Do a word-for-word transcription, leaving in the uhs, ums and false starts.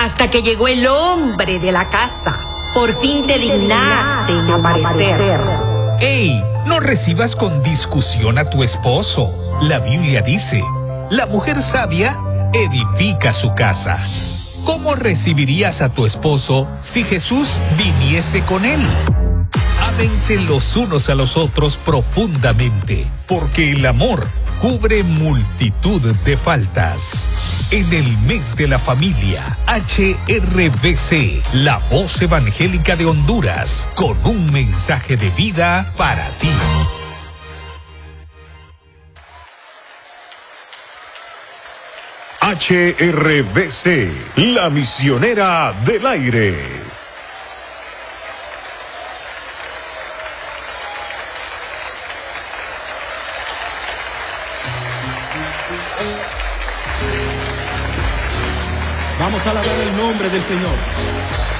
hasta que llegó el hombre de la casa. Por fin te dignaste en aparecer. ¡Ey! No recibas con discusión a tu esposo. La Biblia dice, la mujer sabia edifica su casa. ¿Cómo recibirías a tu esposo si Jesús viniese con él? Ámense los unos a los otros profundamente, porque el amor cubre multitud de faltas. En el mes de la familia, H R B C, la voz evangélica de Honduras, con un mensaje de vida para ti. H R B C, la misionera del aire. Vamos a alabar el nombre del Señor.